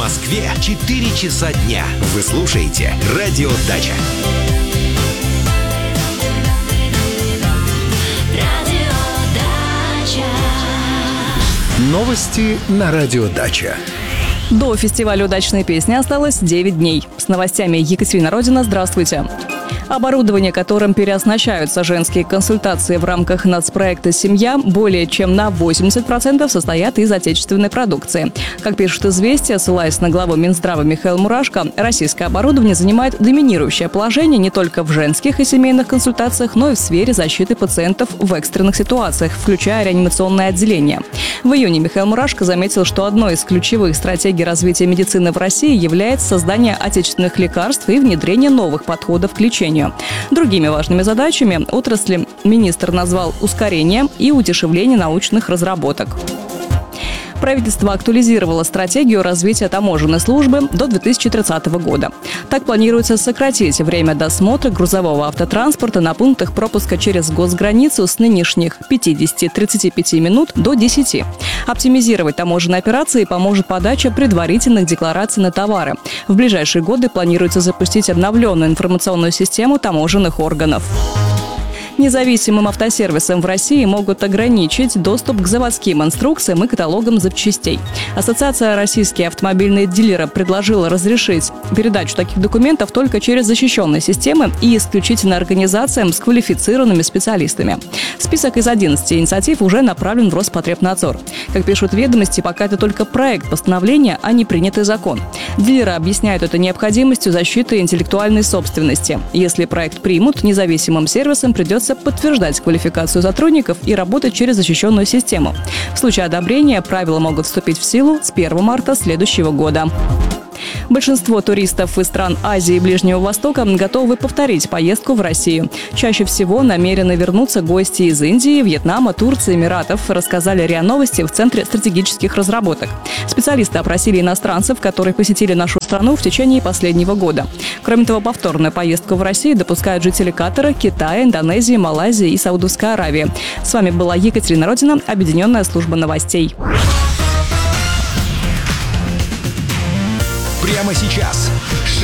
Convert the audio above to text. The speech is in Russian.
Москве 4 часа дня. Вы слушаете «Радио Дача». Новости на «Радио Дача». До фестиваля «Удачные песни» осталось 9 дней. С новостями Екатерина Родина. Здравствуйте. Оборудование, которым переоснащаются женские консультации в рамках нацпроекта «Семья», более чем на 80% состоят из отечественной продукции. Как пишут «Известия», ссылаясь на главу Минздрава Михаила Мурашко, российское оборудование занимает доминирующее положение не только в женских и семейных консультациях, но и в сфере защиты пациентов в экстренных ситуациях, включая реанимационное отделение. В июне Михаил Мурашко заметил, что одной из ключевых стратегий развития медицины в России является создание отечественных лекарств и внедрение новых подходов к лечению. Другими важными задачами отрасли министр назвал ускорение и удешевление научных разработок. Правительство актуализировало стратегию развития таможенной службы до 2030 года. Так планируется сократить время досмотра грузового автотранспорта на пунктах пропуска через госграницу с нынешних 50-35 минут до 10. Оптимизировать таможенные операции поможет подача предварительных деклараций на товары. В ближайшие годы планируется запустить обновленную информационную систему таможенных органов. Независимым автосервисам в России могут ограничить доступ к заводским инструкциям и каталогам запчастей. Ассоциация «Российские автомобильные дилеры» предложила разрешить передачу таких документов только через защищенные системы и исключительно организациям с квалифицированными специалистами. Список из 11 инициатив уже направлен в Роспотребнадзор. Как пишут «Ведомости», пока это только проект постановления, а не принятый закон. Дилеры объясняют это необходимостью защиты интеллектуальной собственности. Если проект примут, независимым сервисам придется подтверждать квалификацию сотрудников и работать через защищенную систему. В случае одобрения правила могут вступить в силу с 1 марта следующего года. Большинство туристов из стран Азии и Ближнего Востока готовы повторить поездку в Россию. Чаще всего намерены вернуться гости из Индии, Вьетнама, Турции, Эмиратов, рассказали РИА Новости в Центре стратегических разработок. Специалисты опросили иностранцев, которые посетили нашу страну в течение последнего года. Кроме того, повторную поездку в Россию допускают жители Катара, Китая, Индонезии, Малайзии и Саудовской Аравии. С вами была Екатерина Родина, Объединенная служба новостей. Прямо сейчас